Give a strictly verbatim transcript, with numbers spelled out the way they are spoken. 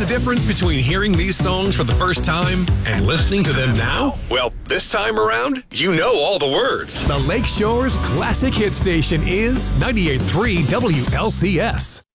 the difference between hearing these songs for the first time and listening to them now? Well, this time around, you know all the words. The Lakeshore's classic hit station is ninety-eight point three W L C S.